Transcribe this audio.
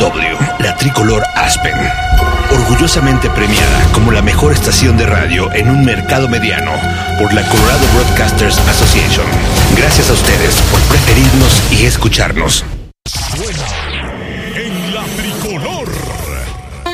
KXSW, la tricolor Aspen. Orgullosamente premiada como la mejor estación de radio en un mercado mediano por la Colorado Broadcasters Association. Gracias a ustedes por preferirnos y escucharnos. Suena